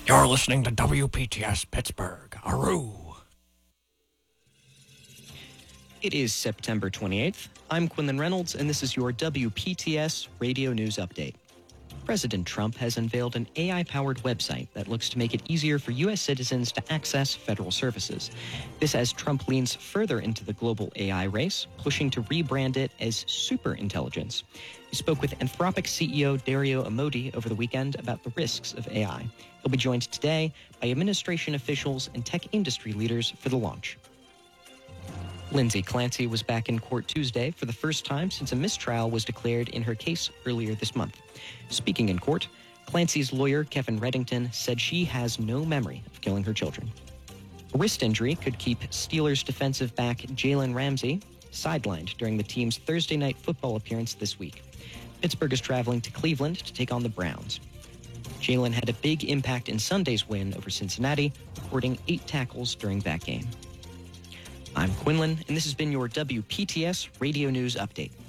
You're listening to WPTS Pittsburgh. Aru. It is September 28th. I'm Quinlan Reynolds, and this is your WPTS Radio News Update. President Trump has unveiled an AI-powered website that looks to make it easier for U.S. citizens to access federal services. This as Trump leans further into the global AI race, pushing to rebrand it as superintelligence. He spoke with Anthropic CEO Dario Amodei over the weekend about the risks of AI. He'll be joined today by administration officials and tech industry leaders for the launch. Lindsay Clancy was back in court Tuesday for the first time since a mistrial was declared in her case earlier this month. Speaking in court, Clancy's lawyer, Kevin Reddington, said she has no memory of killing her children. A wrist injury could keep Steelers defensive back Jalen Ramsey sidelined during the team's Thursday night football appearance this week. Pittsburgh is traveling to Cleveland to take on the Browns. Jalen had a big impact in Sunday's win over Cincinnati, recording 8 tackles during that game. I'm Quinlan, and this has been your WPTS Radio News Update.